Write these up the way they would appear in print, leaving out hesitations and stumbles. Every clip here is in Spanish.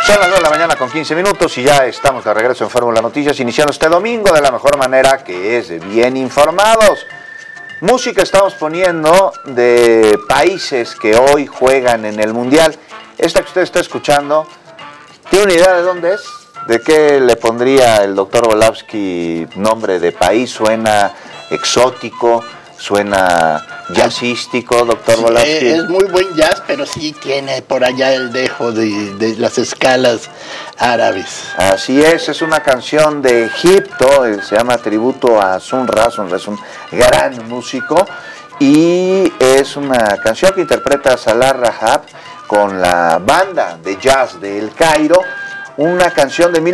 Son las 9 de la mañana con 15 minutos y ya estamos de regreso en Fórmula Noticias, iniciando este domingo de la mejor manera, que es bien informados. Música estamos poniendo de países que hoy juegan en el Mundial. Esta que usted está escuchando, ¿tiene una idea de dónde es? ¿De qué le pondría el doctor Volavsky nombre de país? ¿Suena exótico? ¿Suena jazzístico, doctor Volavsky? Es muy buen jazz, pero sí tiene por allá el dejo de las escalas árabes. Así es una canción de Egipto, se llama Tributo a Sun Ra. Sun Ra es un gran músico y es una canción que interpreta Salah Rahab con la banda de jazz de El Cairo, una canción de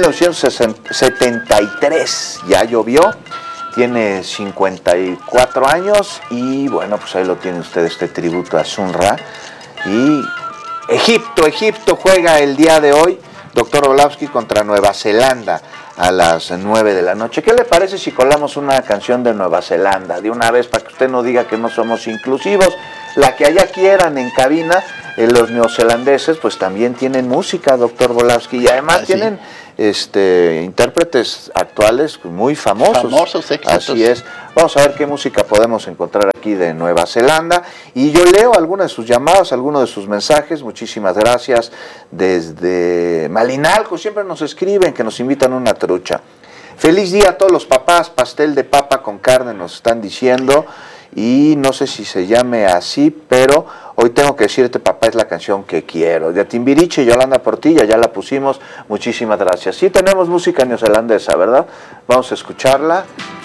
1973, ya llovió. Tiene 54 años y bueno, pues ahí lo tiene usted, este tributo a Sun Ra. Y Egipto juega el día de hoy, doctor Volavsky, contra Nueva Zelanda a las 9 de la noche. ¿Qué le parece si colamos una canción de Nueva Zelanda de una vez, para que usted no diga que no somos inclusivos? La que allá quieran en cabina, los neozelandeses pues también tienen música, doctor Volavsky, y además tienen intérpretes actuales muy famosos éxitos. Así es. Vamos a ver qué música podemos encontrar aquí de Nueva Zelanda. Y yo leo algunas de sus llamadas, algunos de sus mensajes. Muchísimas gracias. Desde Malinalco siempre nos escriben que nos invitan a una trucha. Feliz día a todos los papás. Pastel de papa con carne nos están diciendo. Y no sé si se llame así, pero hoy tengo que decirte, papá, es la canción que quiero. De Timbiriche y Yolanda Portilla, ya la pusimos. Muchísimas gracias. Sí tenemos música neozelandesa, ¿verdad? Vamos a escucharla.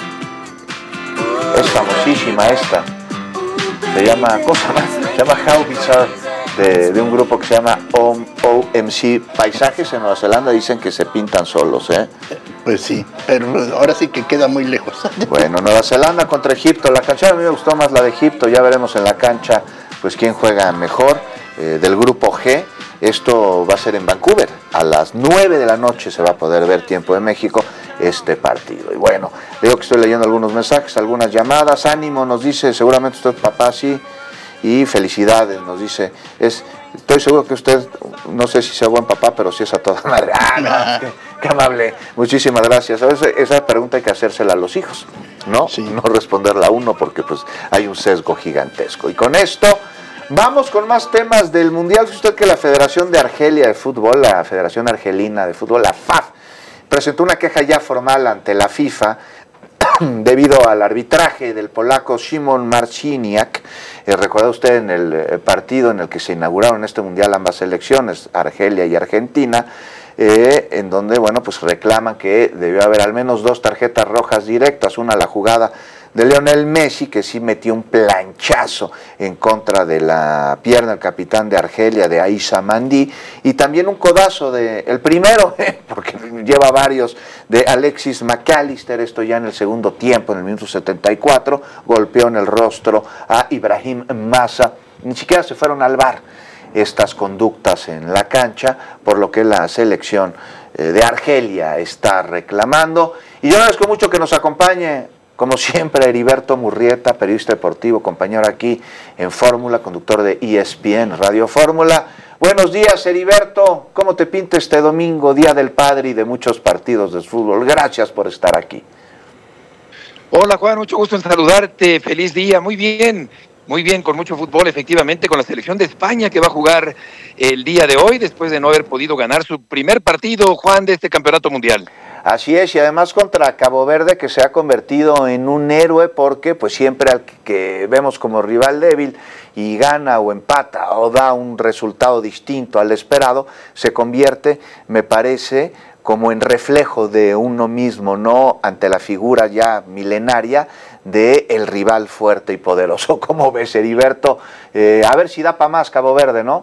Es famosísima esta. Se llama, ¿cómo se llama? Se llama How Bizarre, de un grupo que se llama OMC. Paisajes en Nueva Zelanda dicen que se pintan solos, ¿eh? Pues sí, pero ahora sí que queda muy lejos. Bueno, Nueva Zelanda contra Egipto. La canción a mí me gustó más la de Egipto. Ya veremos en la cancha pues quién juega mejor. Del grupo G. Esto va a ser en Vancouver. A las 9 de la noche se va a poder ver, tiempo de México, este partido. Y bueno, digo que estoy leyendo algunos mensajes, algunas llamadas. Ánimo, nos dice, seguramente usted, papá, sí. Y felicidades, nos dice. Estoy seguro que usted, no sé si sea buen papá, pero sí es a toda madre. Qué amable. Muchísimas gracias. A veces esa pregunta hay que hacérsela a los hijos, ¿no? Sí. No responderla a uno, porque pues hay un sesgo gigantesco. Y con esto vamos con más temas del Mundial. Usted que la Federación de Argelia de Fútbol, la Federación Argelina de Fútbol, la FAF, presentó una queja ya formal ante la FIFA debido al arbitraje del polaco Szymon Marciniak. Recuerda usted en el partido en el que se inauguraron este Mundial ambas selecciones, Argelia y Argentina, en donde, bueno, pues reclaman que debió haber al menos 2 tarjetas rojas directas, una a la jugada de Lionel Messi, que sí metió un planchazo en contra de la pierna del capitán de Argelia, de Aissa Mandi, y también un codazo el primero, porque lleva varios, de Alexis McAllister, esto ya en el segundo tiempo, en el minuto 74, golpeó en el rostro a Ibrahim Massa. Ni siquiera se fueron al VAR estas conductas en la cancha, por lo que la selección de Argelia está reclamando. Y yo agradezco mucho que nos acompañe, como siempre, Heriberto Murrieta, periodista deportivo, compañero aquí en Fórmula, conductor de ESPN Radio Fórmula. Buenos días, Heriberto. ¿Cómo te pinta este domingo, Día del Padre y de muchos partidos de fútbol? Gracias por estar aquí. Hola, Juan, mucho gusto en saludarte. Feliz día. Muy bien, con mucho fútbol, efectivamente, con la selección de España que va a jugar el día de hoy, después de no haber podido ganar su primer partido, Juan, de este campeonato mundial. Así es, y además contra Cabo Verde, que se ha convertido en un héroe, porque pues siempre al que vemos como rival débil y gana o empata o da un resultado distinto al esperado, se convierte, me parece, como en reflejo de uno mismo, ¿no? Ante la figura ya milenaria de el rival fuerte y poderoso. ¿Cómo ves, Heriberto? A ver si da para más Cabo Verde, ¿no?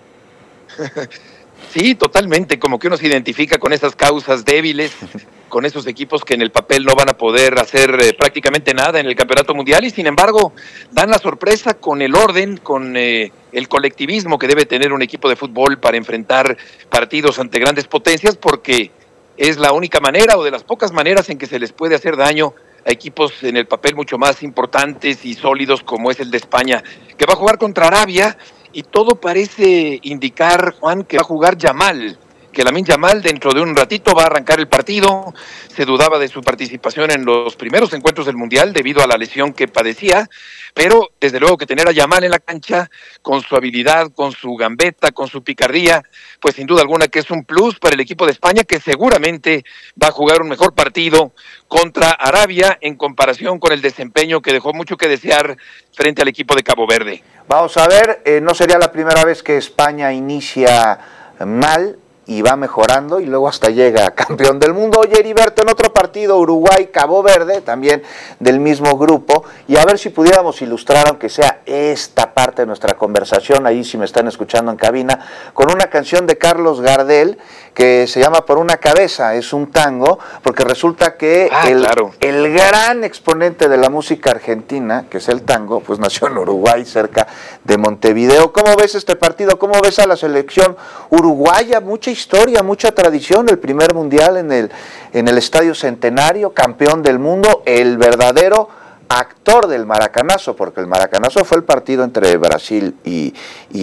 Sí, totalmente, como que uno se identifica con esas causas débiles, con esos equipos que en el papel no van a poder hacer prácticamente nada en el campeonato mundial, y sin embargo dan la sorpresa con el orden, con el colectivismo que debe tener un equipo de fútbol para enfrentar partidos ante grandes potencias, porque es la única manera o de las pocas maneras en que se les puede hacer daño a equipos en el papel mucho más importantes y sólidos como es el de España, que va a jugar contra Arabia. Y todo parece indicar, Juan, que va a jugar Yamal, que Lamine Yamal dentro de un ratito va a arrancar el partido. Se dudaba de su participación en los primeros encuentros del Mundial debido a la lesión que padecía, pero desde luego que tener a Yamal en la cancha, con su habilidad, con su gambeta, con su picardía, pues sin duda alguna que es un plus para el equipo de España, que seguramente va a jugar un mejor partido contra Arabia en comparación con el desempeño que dejó mucho que desear frente al equipo de Cabo Verde. Vamos a ver, no sería la primera vez que España inicia mal y va mejorando y luego hasta llega campeón del mundo. Oye, Heriberto, en otro partido, Uruguay-Cabo Verde, también del mismo grupo, y a ver si pudiéramos ilustrar, aunque sea esta parte de nuestra conversación, ahí si me están escuchando en cabina, con una canción de Carlos Gardel que se llama Por una cabeza, es un tango, porque resulta que el gran exponente de la música argentina, que es el tango, pues nació en Uruguay, cerca de Montevideo. ¿Cómo ves este partido? ¿Cómo ves a la selección uruguaya? Mucha historia, mucha tradición, el primer mundial en el Estadio Centenario, campeón del mundo, el verdadero actor del maracanazo, porque el maracanazo fue el partido entre Brasil y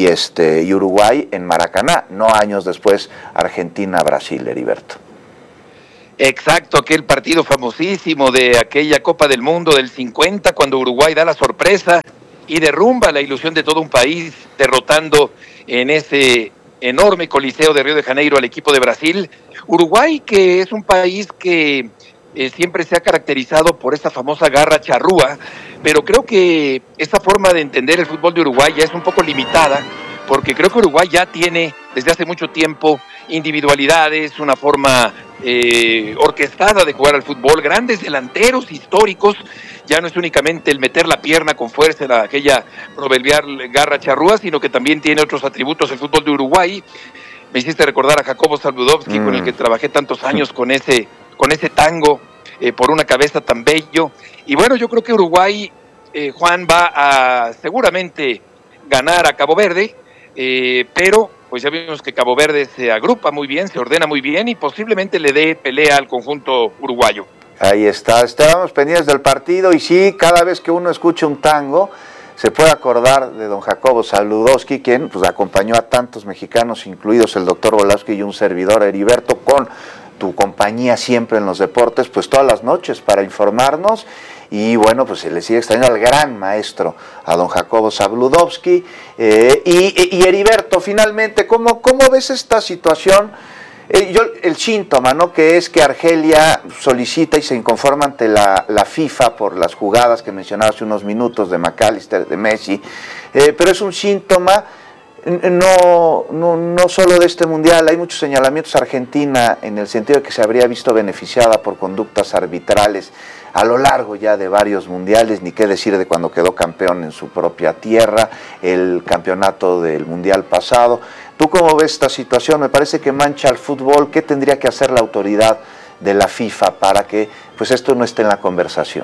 Uruguay en Maracaná, no años después Argentina-Brasil, Heriberto. Exacto, aquel partido famosísimo de aquella Copa del Mundo del 50, cuando Uruguay da la sorpresa y derrumba la ilusión de todo un país, derrotando en ese enorme coliseo de Río de Janeiro al equipo de Brasil. Uruguay, que es un país que siempre se ha caracterizado por esa famosa garra charrúa, pero creo que esa forma de entender el fútbol de Uruguay ya es un poco limitada, porque creo que Uruguay ya tiene desde hace mucho tiempo individualidades, una forma orquestada de jugar al fútbol, grandes delanteros históricos. Ya no es únicamente el meter la pierna con fuerza, aquella proverbial garra charrúa, sino que también tiene otros atributos el fútbol de Uruguay. Me hiciste recordar a Jacobo Saludowski, con el que trabajé tantos años con ese tango, Por una cabeza tan bello. Y bueno, yo creo que Uruguay, Juan, va a seguramente ganar a Cabo Verde, pero pues ya vimos que Cabo Verde se agrupa muy bien, se ordena muy bien y posiblemente le dé pelea al conjunto uruguayo. Ahí está, estábamos pendientes del partido y sí, cada vez que uno escucha un tango, se puede acordar de don Jacobo Saludowski, quien pues acompañó a tantos mexicanos, incluidos el doctor Volowski y un servidor, Heriberto, con tu compañía siempre en los deportes, pues todas las noches para informarnos. Y bueno, pues se le sigue extrañando al gran maestro, a don Jacobo Saludowski. Y Heriberto, finalmente, ¿cómo ves esta situación? El síntoma, ¿no?, que es que Argelia solicita y se inconforma ante la FIFA por las jugadas que mencionaba hace unos minutos de McAllister, de Messi, pero es un síntoma no solo de este mundial. Hay muchos señalamientos a Argentina en el sentido de que se habría visto beneficiada por conductas arbitrales a lo largo ya de varios mundiales, ni qué decir de cuando quedó campeón en su propia tierra, el campeonato del mundial pasado. ¿Tú cómo ves esta situación? Me parece que mancha al fútbol. ¿Qué tendría que hacer la autoridad de la FIFA para que pues esto no esté en la conversación?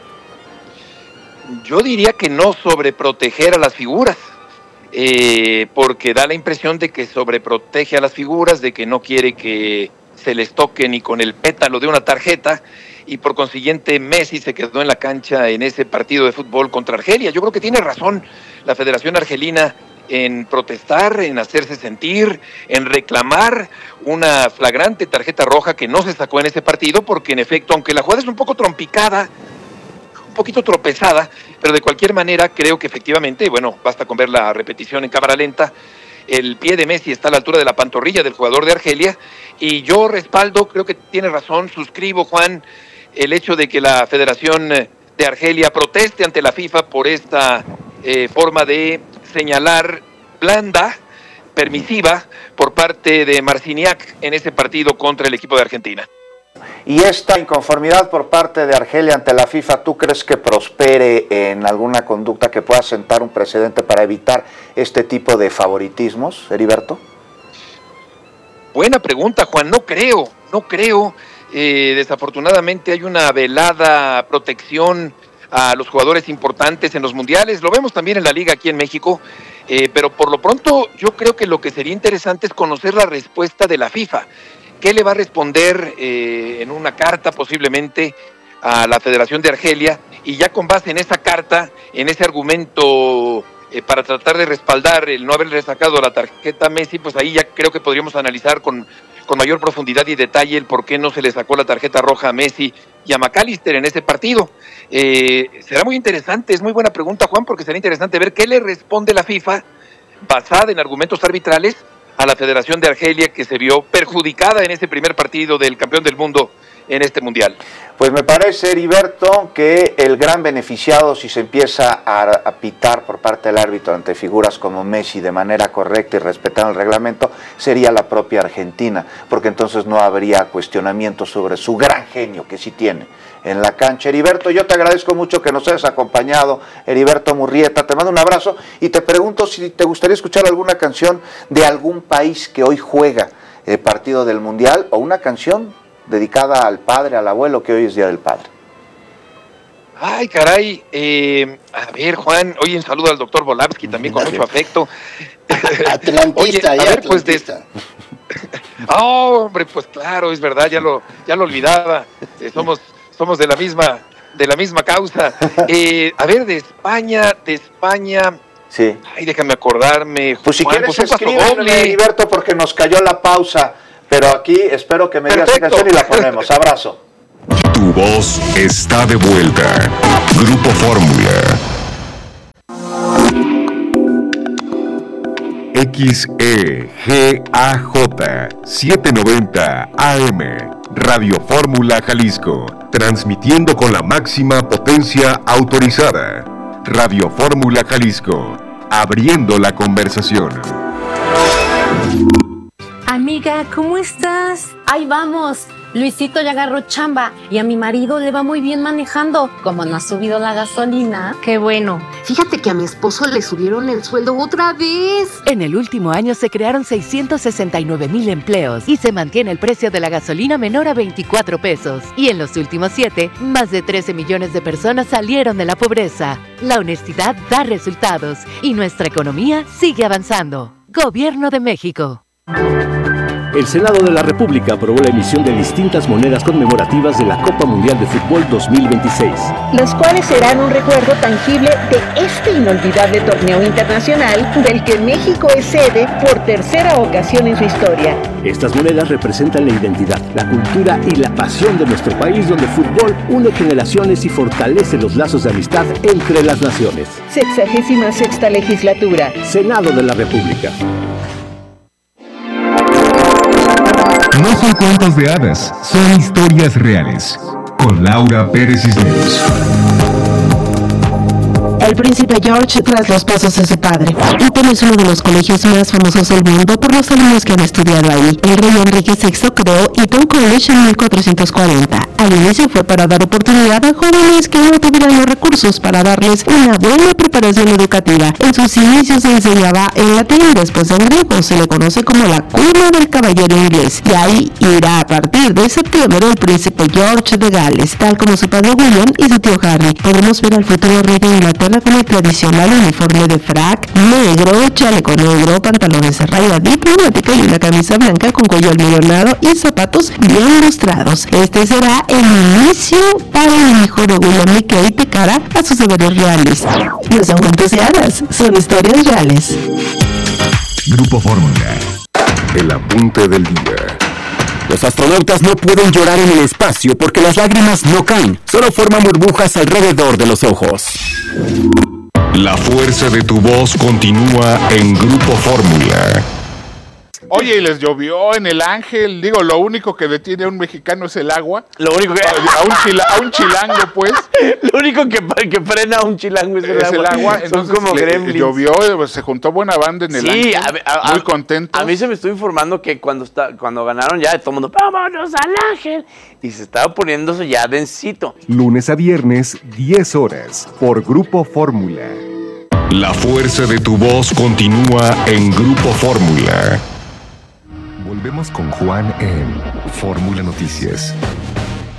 Yo diría que no sobreproteger a las figuras, porque da la impresión de que sobreprotege a las figuras, de que no quiere que se les toque ni con el pétalo de una tarjeta, y por consiguiente Messi se quedó en la cancha en ese partido de fútbol contra Argelia. Yo creo que tiene razón la Federación Argelina en protestar, en hacerse sentir, en reclamar una flagrante tarjeta roja que no se sacó en ese partido, porque en efecto, aunque la jugada es un poco trompicada, un poquito tropezada, pero de cualquier manera creo que efectivamente, bueno, basta con ver la repetición en cámara lenta, el pie de Messi está a la altura de la pantorrilla del jugador de Argelia, y yo respaldo, creo que tiene razón, suscribo, Juan, el hecho de que la Federación de Argelia proteste ante la FIFA por esta forma de señalar blanda, permisiva, por parte de Marciniak en ese partido contra el equipo de Argentina. ¿Y esta inconformidad por parte de Argelia ante la FIFA, tú crees que prospere en alguna conducta que pueda sentar un precedente para evitar este tipo de favoritismos, Heriberto? Buena pregunta, Juan. No creo. Desafortunadamente hay una velada protección a los jugadores importantes en los mundiales. Lo vemos también en la liga aquí en México, pero por lo pronto yo creo que lo que sería interesante es conocer la respuesta de la FIFA. ¿Qué le va a responder en una carta posiblemente a la Federación de Argelia? Y ya con base en esa carta, en ese argumento para tratar de respaldar el no haberle sacado la tarjeta a Messi, pues ahí ya creo que podríamos analizar con mayor profundidad y detalle el por qué no se le sacó la tarjeta roja a Messi y a McAllister en ese partido. Será muy interesante, es muy buena pregunta, Juan, porque será interesante ver qué le responde la FIFA, basada en argumentos arbitrales, a la Federación de Argelia, que se vio perjudicada en ese primer partido del campeón del mundo en este mundial. Pues me parece, Heriberto, que el gran beneficiado si se empieza a pitar por parte del árbitro ante figuras como Messi de manera correcta y respetando el reglamento, sería la propia Argentina, porque entonces no habría cuestionamiento sobre su gran genio que sí tiene en la cancha. Heriberto, yo te agradezco mucho que nos hayas acompañado, Heriberto Murrieta, te mando un abrazo y te pregunto si te gustaría escuchar alguna canción de algún país que hoy juega el partido del Mundial o una canción dedicada al padre, al abuelo, que hoy es Día del Padre. Ay, caray. A ver, Juan, oye, un saludo al doctor Volavsky también con mucho afecto. Atlantista, oye, a ver, Atlantista. Pues oh, hombre, pues claro, es verdad, ya lo olvidaba. Somos de la misma causa. A ver, de España. Sí. Ay, déjame acordarme. Pues si Juan, quieres pues escríbeme, Heriberto, porque nos cayó la pausa. Pero aquí espero que me digas la canción y la ponemos. Abrazo. Tu voz está de vuelta. Grupo Fórmula. XEGAJ 790 AM. Radio Fórmula Jalisco. Transmitiendo con la máxima potencia autorizada. Radio Fórmula Jalisco. Abriendo la conversación. Amiga, ¿cómo estás? Ahí vamos. Luisito ya agarró chamba y a mi marido le va muy bien manejando. Como no ha subido la gasolina. Qué bueno. Fíjate que a mi esposo le subieron el sueldo otra vez. En el último año se crearon 669,000 empleos y se mantiene el precio de la gasolina menor a 24 pesos. Y en los últimos 7, más de 13 millones de personas salieron de la pobreza. La honestidad da resultados y nuestra economía sigue avanzando. Gobierno de México. El Senado de la República aprobó la emisión de distintas monedas conmemorativas de la Copa Mundial de Fútbol 2026. Los cuales serán un recuerdo tangible de este inolvidable torneo internacional del que México es sede por tercera ocasión en su historia. Estas monedas representan la identidad, la cultura y la pasión de nuestro país, donde el fútbol une generaciones y fortalece los lazos de amistad entre las naciones. 66ª legislatura. Senado de la República. No son cuentos de hadas, son historias reales. Con Laura Pérez Cisneros. El príncipe George tras los pasos de su padre. Italia es uno de los colegios más famosos del mundo por los alumnos que han estudiado ahí. El rey Enrique VI creó Eton College en 1440. Al inicio fue para dar oportunidad a jóvenes que no tuvieran los recursos para darles una buena preparación educativa. En sus inicios se enseñaba en latín, después en griego. Se le conoce como la cuna del caballero inglés. Y ahí irá a partir de septiembre el príncipe George de Gales, tal como su padre William y su tío Harry. Podemos ver al futuro rey de Inglaterra con el tradicional uniforme de frac negro, chaleco negro, pantalones de raya diplomática y una camisa blanca con cuello almidonado y zapatos bien ilustrados. Este será el inicio para el hijo de William y Kate de cara a sus deberes reales. No son cuentos de hadas, son historias reales. Grupo Fórmula. El apunte del día. Los astronautas no pueden llorar en el espacio porque las lágrimas no caen, solo forman burbujas alrededor de los ojos. La fuerza de tu voz continúa en Grupo Fórmula. Oye, y les llovió en el Ángel. Digo, lo único que detiene a un mexicano es el agua. Lo único que... A un chilango, pues. Lo único que frena a un chilango es el agua. Entonces, son como gremlins. Llovió, se juntó buena banda en el Ángel. Muy contento. A mí se me estuvo informando que cuando ganaron ya todo el mundo, ¡vámonos al Ángel! Y se estaba poniendo eso ya densito. Lunes a viernes, 10 horas, por Grupo Fórmula. La fuerza de tu voz continúa en Grupo Fórmula. Volvemos con Juan en Fórmula Noticias.